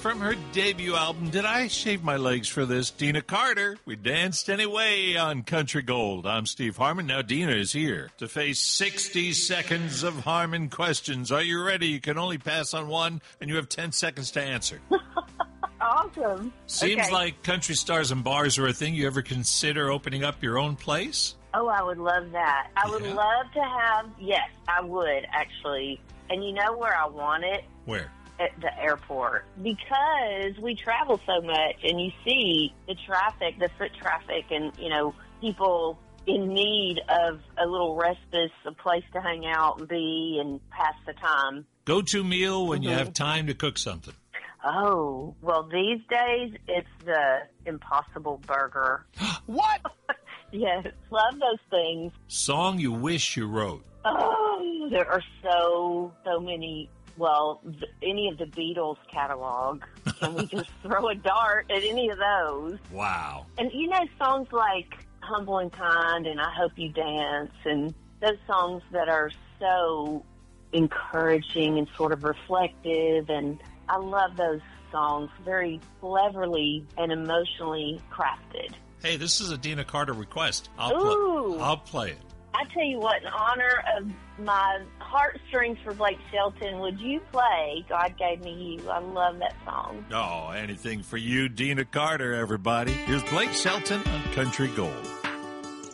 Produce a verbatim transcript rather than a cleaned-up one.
From her debut album, Did I Shave My Legs for This? Dina Carter. We danced anyway on Country Gold. I'm Steve Harmon. Now Dina is here to face sixty seconds of Harmon questions. Are you ready? You can only pass on one, and you have ten seconds to answer. Awesome. Seems okay. like country stars and bars are a thing. You ever consider opening up your own place? Oh, I would love that. I would Yeah. love to have, yes, I would, actually. And you know where I want it? Where? At the airport, because we travel so much and you see the traffic, the foot traffic, and, you know, people in need of a little respite, a place to hang out and be and pass the time. Go-to meal when Mm-hmm. you have time to cook something. Oh, well, these days it's the Impossible Burger. What? Yes, love those things. Song you wish you wrote. Oh, there are so, so many. Well, th- any of the Beatles catalog. Can we just throw a dart at any of those? Wow. And you know, songs like Humble and Kind and I Hope You Dance and those songs that are so encouraging and sort of reflective. And I love those songs, very cleverly and emotionally crafted. Hey, this is a Dina Carter request. I'll, Ooh. pl- I'll play it. I tell you what, in honor of my heartstrings for Blake Shelton, would you play God Gave Me You? I love that song. Oh, anything for you, Dina Carter, everybody. Here's Blake Shelton on Country Gold.